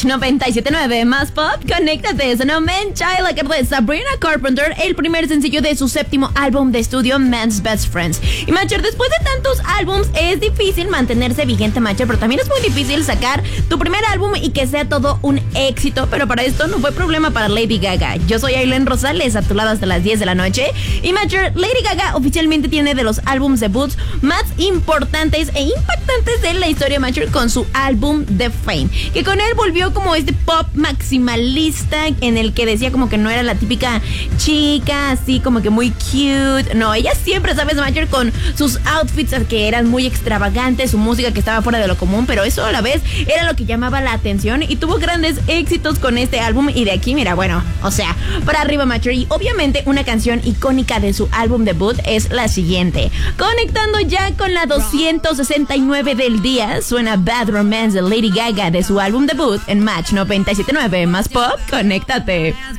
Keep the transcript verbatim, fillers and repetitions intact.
Match noventa y siete punto nueve más pop, conéctate. Sonó Man Child, la carta de Sabrina Carpenter, el primer sencillo de su séptimo álbum de estudio, Man's Best Friends. Y Matcher, después de tantos álbums es difícil mantenerse vigente, Matcher, pero también es muy difícil sacar tu primer álbum y que sea todo un éxito. Pero para esto no fue problema para Lady Gaga. Yo soy Aileen Rosales, a tu lado hasta las diez de la noche. Y Matcher, Lady Gaga oficialmente tiene de los álbums debuts más importantes e impactantes de la historia, Matcher, con su álbum The Fame, que con él volvió como este pop maximalista en el que decía como que no era la típica chica así como que muy cute. No, ella siempre, sabes, Matcher, con sus outfits que eran muy extravagantes, su música que estaba fuera de lo común, pero eso a la vez era lo que llamaba la atención y tuvo grandes éxitos con este álbum. Y de aquí, mira, bueno, o sea, para arriba, Matcher. Y obviamente una canción icónica de su álbum debut es la siguiente. Conectando ya con la doscientos sesenta y nueve del día, suena Bad Romance de Lady Gaga de su álbum debut en Match noventa y siete punto nueve más pop, conéctate.